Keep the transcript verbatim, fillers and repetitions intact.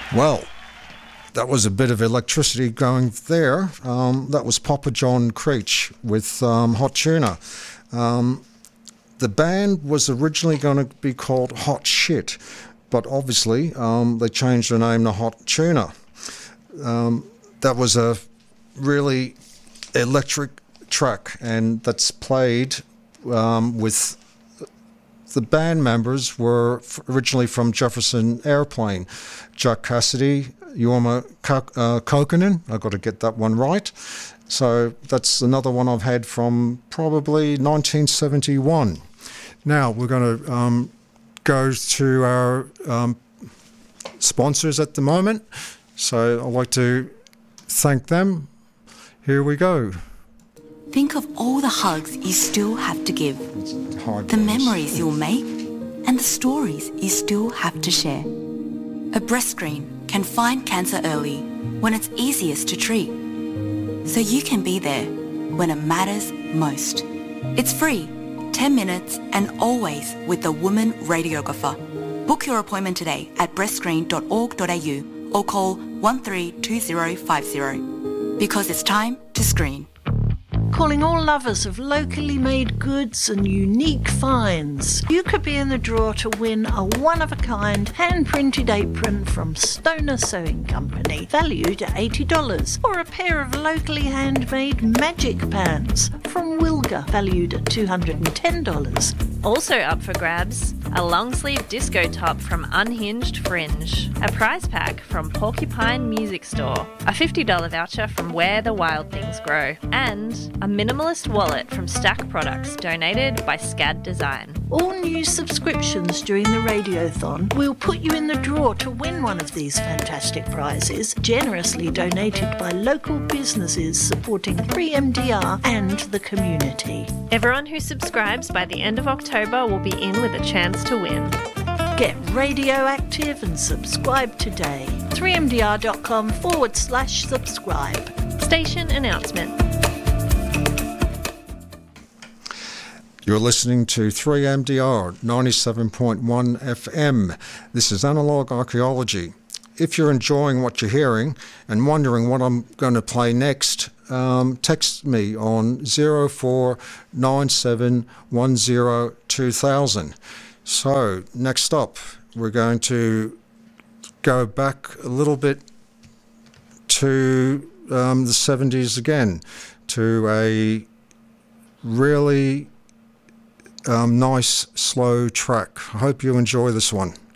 Well, that was a bit of electricity going there. Um, that was Papa John Creech with um, Hot Tuna. Um, the band was originally going to be called Hot Shit, but obviously um, they changed the name to Hot Tuna. Um, that was a really electric track, and that's played um, with the band members were originally from Jefferson Airplane. Jack Cassidy, Jorma uh, Kokkonen, I've got to get that one right. So that's another one I've had from probably nineteen seventy-one. Now we're going to um, go to our um, sponsors at the moment. So I'd like to thank them. Here we go. Think of all the hugs you still have to give, the memories you'll make, and the stories you still have to share. A breast screen can find cancer early when it's easiest to treat, so you can be there when it matters most. It's free, ten minutes, and always with the Woman Radiographer. Book your appointment today at breast screen dot org dot a u or call one three two zero five zero, because it's time to screen. Calling all lovers of locally made goods and unique finds. You could be in the draw to win a one-of-a-kind hand-printed apron from Stoner Sewing Company, valued at eighty dollars, or a pair of locally handmade magic pants from Wilga, valued at two hundred ten dollars. Also up for grabs, a long-sleeve disco top from Unhinged Fringe, a prize pack from Porcupine Music Store, a fifty dollars voucher from Where the Wild Things Grow, and a minimalist wallet from Stack Products donated by Scad Design. All new subscriptions during the Radiothon will put you in the draw to win one of these fantastic prizes, generously donated by local businesses supporting three M D R and the community. Everyone who subscribes by the end of October will be in with a chance to win. Get radioactive and subscribe today. three M D R dot com forward slash subscribe. Station announcement. You're listening to three M D R ninety-seven point one F M. This is Analog Archaeology. If you're enjoying what you're hearing and wondering what I'm going to play next, um, text me on zero four nine seven one zero two thousand. So, next up, we're going to go back a little bit to um, the seventies again, to a really Um, nice slow track. I hope you enjoy this one.